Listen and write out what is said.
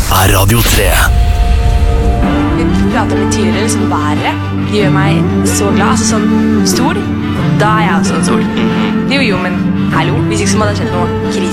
er Radio 3. Vi pratet litt tidligere, liksom været. Det gjør meg så glad. Altså sånn stol, da er jeg også en stol. Jo, men hallo, hvis ikke så må det ha skjedd noe krise.